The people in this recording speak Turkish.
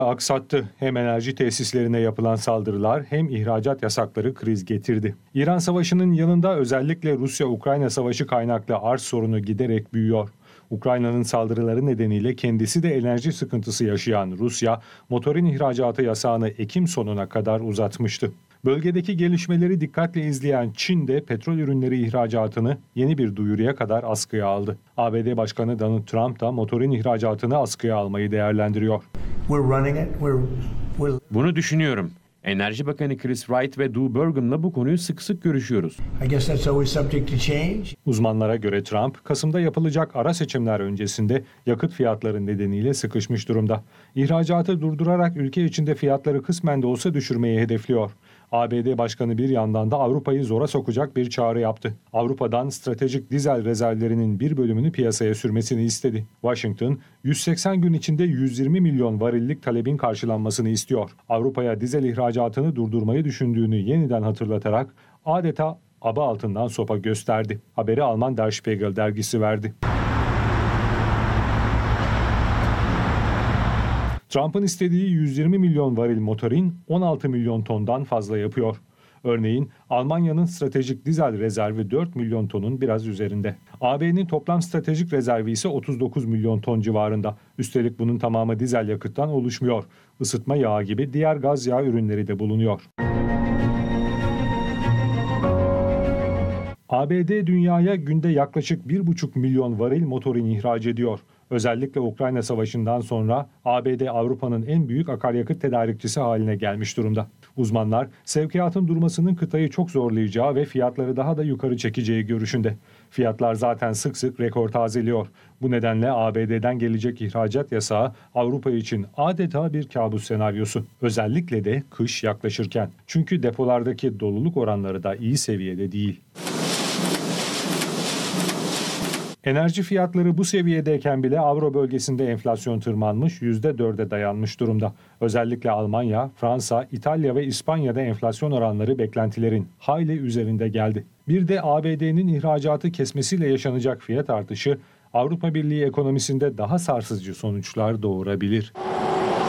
aksattı. Hem enerji tesislerine yapılan saldırılar hem ihracat yasakları kriz getirdi. İran Savaşı'nın yanında özellikle Rusya-Ukrayna Savaşı kaynaklı arz sorunu giderek büyüyor. Ukrayna'nın saldırıları nedeniyle kendisi de enerji sıkıntısı yaşayan Rusya, motorin ihracatı yasağını Ekim sonuna kadar uzatmıştı. Bölgedeki gelişmeleri dikkatle izleyen Çin de petrol ürünleri ihracatını yeni bir duyuruya kadar askıya aldı. ABD Başkanı Donald Trump da motorin ihracatını askıya almayı değerlendiriyor. Bunu düşünüyorum. Enerji Bakanı Chris Wright ve Drew Burgum'la bu konuyu sık sık görüşüyoruz. Uzmanlara göre Trump, Kasım'da yapılacak ara seçimler öncesinde yakıt fiyatları nedeniyle sıkışmış durumda. İhracatı durdurarak ülke içinde fiyatları kısmen de olsa düşürmeyi hedefliyor. ABD Başkanı bir yandan da Avrupa'yı zora sokacak bir çağrı yaptı. Avrupa'dan stratejik dizel rezervlerinin bir bölümünü piyasaya sürmesini istedi. Washington, 180 gün içinde 120 milyon varillik talebin karşılanmasını istiyor. Avrupa'ya dizel ihracatını durdurmayı düşündüğünü yeniden hatırlatarak adeta aba altından sopa gösterdi. Haberi Alman Der Spiegel dergisi verdi. Trump'ın istediği 120 milyon varil motorin 16 milyon tondan fazla yapıyor. Örneğin Almanya'nın stratejik dizel rezervi 4 milyon tonun biraz üzerinde. AB'nin toplam stratejik rezervi ise 39 milyon ton civarında. Üstelik bunun tamamı dizel yakıttan oluşmuyor. Isıtma yağı gibi diğer gaz yağı ürünleri de bulunuyor. ABD dünyaya günde yaklaşık 1,5 milyon varil motorin ihraç ediyor. Özellikle Ukrayna Savaşı'ndan sonra ABD Avrupa'nın en büyük akaryakıt tedarikçisi haline gelmiş durumda. Uzmanlar sevkiyatın durmasının kıtayı çok zorlayacağı ve fiyatları daha da yukarı çekeceği görüşünde. Fiyatlar zaten sık sık rekor tazeliyor. Bu nedenle ABD'den gelecek ihracat yasağı Avrupa için adeta bir kabus senaryosu. Özellikle de kış yaklaşırken. Çünkü depolardaki doluluk oranları da iyi seviyede değil. Enerji fiyatları bu seviyedeyken bile Avro bölgesinde enflasyon tırmanmış, %4'e dayanmış durumda. Özellikle Almanya, Fransa, İtalya ve İspanya'da enflasyon oranları beklentilerin hayli üzerinde geldi. Bir de ABD'nin ihracatı kesmesiyle yaşanacak fiyat artışı Avrupa Birliği ekonomisinde daha sarsıcı sonuçlar doğurabilir.